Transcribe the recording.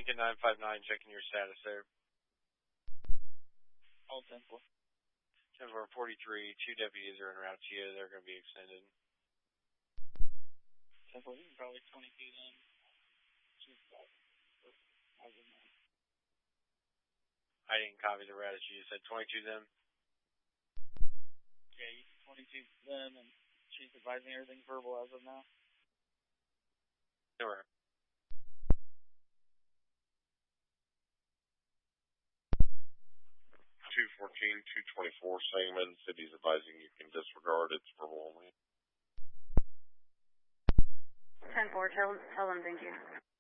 Lincoln 959, checking your status there. All 10-4. 10-4 43, 2 deputies are en route to you. They're going to be extended. 10-4, you can probably 22 then. I didn't copy the route. You said 22 them? Yeah, you can 22 them, and she's advising everything's verbal as of now. Sure. 214-224 Sangamon. City's advising you can disregard. It's verbal only. 10-4, tell them thank you.